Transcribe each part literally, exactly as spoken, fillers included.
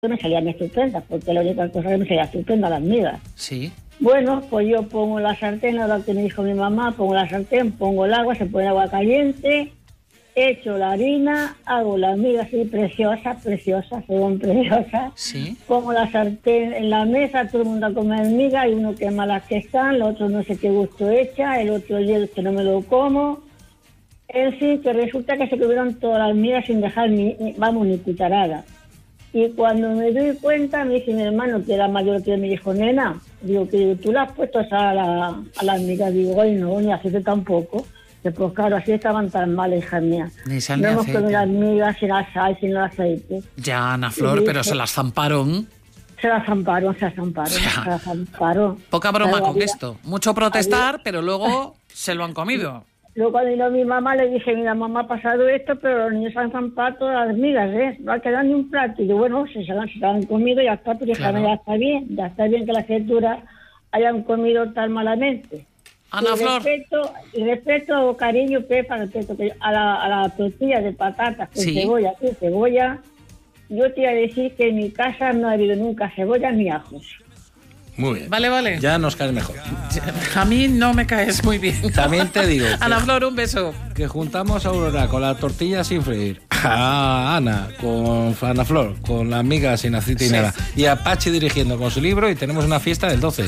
me salían estupendas, porque la única cosa que me salía estupenda las migas. Sí. Bueno, pues yo pongo la sartén, ahora que me dijo mi mamá, pongo la sartén, pongo el agua, se pone agua caliente, echo la harina, hago las migas así preciosas, preciosas, según preciosas. Sí. Pongo la sartén en la mesa, todo el mundo a comer migas, y uno que malas que están, el otro no sé qué gusto echa, el otro hielo que no me lo como. En fin, que resulta que se comieron todas las migas sin dejar ni, ni vamos, ni cucharada. Y cuando me doy cuenta, me dice mi hermano, que era mayor que me dijo, nena, digo, que tú le has puesto a, la, a las migas. Digo, ay, no, ni aceite tampoco. Que pues claro, así estaban tan mal, hija mía. Ni sal no ni hemos aceite. comido las migas sin la sal, sin el aceite. Ya, Ana Flor, Sí, pero sí. se las zamparon. Se las zamparon, se las zamparon, O sea, se las zamparon. Poca broma Pero con había- esto. Mucho protestar, pero luego se lo han comido. Luego cuando vino mi mamá le dije, mira, mamá, ha pasado esto, pero los niños han zampado todas las migas, ¿eh? No ha quedado ni un plato. Y yo, bueno, si se las se las han comido, ya está, pero hija Claro. mía, ya está bien. Ya está bien que las criaturas hayan comido tan malamente. Ana y Flor. Respeto, y respeto, cariño, Pepa, respeto que a la, a la tortilla de patatas con Sí. cebolla, con cebolla, yo te iba a decir que en mi casa no ha habido nunca cebolla ni ajos. Muy bien. Vale, vale. Ya nos caes mejor. A mí no me caes muy bien. También te digo que- Ana Flor, un beso. Que juntamos a Aurora con la tortilla sin freír, a Ana con Ana Flor con las migas sin aceite y Sí. nada, y a Pachi dirigiendo con su libro, y tenemos una fiesta del doce.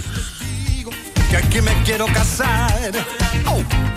Que aquí me quiero casar, oh,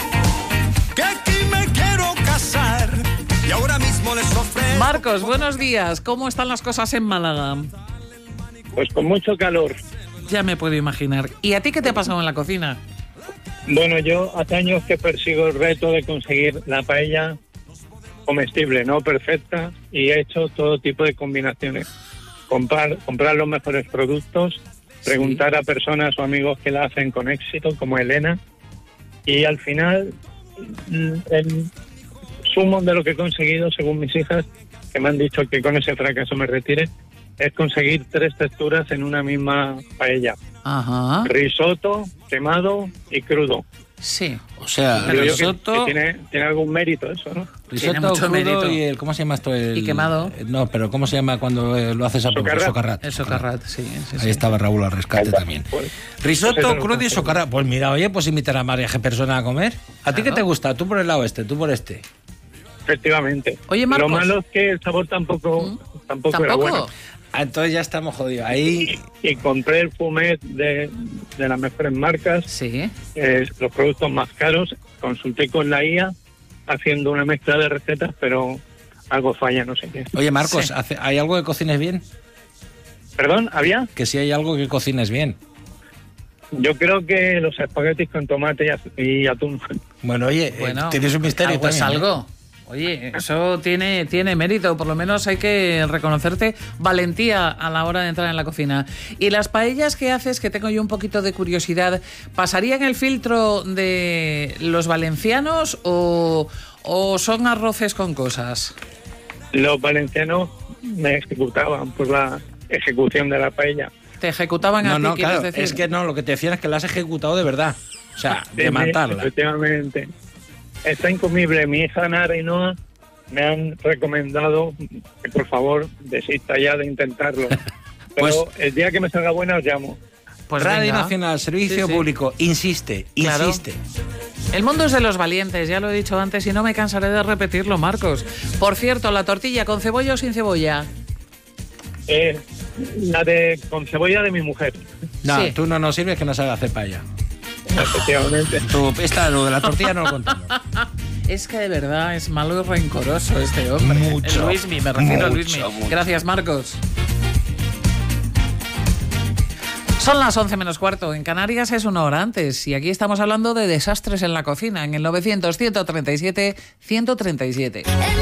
que aquí me quiero casar, y ahora mismo les ofrezco. Marcos, buenos días. ¿Cómo están las cosas en Málaga? Pues con mucho calor. Ya me puedo imaginar. ¿Y a ti qué te ha pasado en la cocina? Bueno, yo hace años que persigo el reto de conseguir la paella comestible, no perfecta, y he hecho todo tipo de combinaciones. Comprar, comprar los mejores productos, preguntar a personas o amigos que la hacen con éxito, como Elena, y al final mm, el sumo de lo que he conseguido, según mis hijas, que me han dicho que con ese fracaso me retire, es conseguir tres texturas en una misma paella. Ajá. Risotto, quemado y crudo. Sí. O sea, Creo yo que- risotto, que tiene, tiene algún mérito eso, ¿no? Tiene risotto mucho crudo mérito. y el, ¿cómo se llama esto? El, Y quemado. eh, No, pero ¿cómo se llama cuando eh, lo haces a prueba? Socarrat. Socarrat. El socarrat, sí. sí, Ahí sí. estaba Raúl al rescate también. Pues, Risotto, pues eso lo crudo y consigo. socarrat. Pues mira, oye, pues invitar a varias personas a comer. ¿A ti qué Claro. te gusta? Tú por el lado este, tú por este. Efectivamente. Oye, Marcos. Lo malo es que el sabor tampoco, tampoco, era ¿Tampoco? bueno. Ah, entonces ya estamos jodidos. Ahí, Y compré el fumet de, de las mejores marcas, Sí. eh, los productos más caros. Consulté con la I A haciendo una mezcla de recetas, pero algo falla, no sé qué. oye, Marcos, Sí. ¿hace- ¿hay algo que cocines bien? ¿Perdón? ¿Había? Que si hay algo que cocines bien. Yo creo que los espaguetis con tomate y az- y atún. Bueno, oye, eh, Bueno, tienes un misterio algo es también, ¿eh? algo. Oye, eso tiene, tiene mérito, por lo menos hay que reconocerte valentía a la hora de entrar en la cocina. Y las paellas que haces, que tengo yo un poquito de curiosidad, ¿pasarían el filtro de los valencianos o, o son arroces con cosas? Los valencianos me ejecutaban por la ejecución de la paella. ¿Te ejecutaban a No, ti, no, quieres claro, decir? es que no, lo que te decían es que la has ejecutado de verdad. O sea, de Sí, matarla. Efectivamente. Está incomible. Mi hija Nara y Noa me han recomendado que por favor desista ya de intentarlo. Pero Pues- el día que me salga buena os llamo. Pues Radio venga. Nacional, Servicio Sí, sí. Público, insiste, Claro. insiste. El mundo es de los valientes, ya lo he dicho antes y no me cansaré de repetirlo, Marcos. Por cierto, la tortilla con cebolla o sin cebolla. Eh, la de con cebolla de mi mujer. No, Sí. tú no nos sirves que no sabes hacer paella. Efectivamente. Tú, esta, lo de la tortilla no lo contamos. Es que de verdad es malo y rencoroso este hombre. Mucho, El Luismi, me refiero a mucho, Luismi. mucho. Gracias, Marcos. Son las once menos cuarto. En Canarias es una hora antes. Y aquí estamos hablando de desastres en la cocina. En el novecientos, ciento treinta y siete, ciento treinta y siete.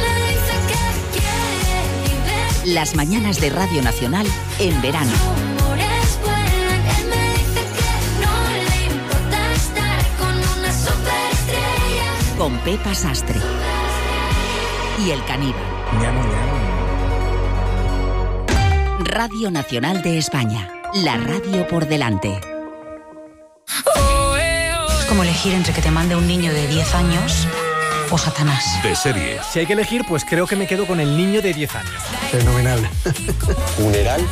Las mañanas de Radio Nacional en verano. Con Pepa Sastre. Y el caníbal. Radio Nacional de España. La radio por delante. Es como elegir entre que te mande un niño de diez años o Satanás. De serie. Si hay que elegir, pues creo que me quedo con el niño de diez años. Fenomenal. Funeral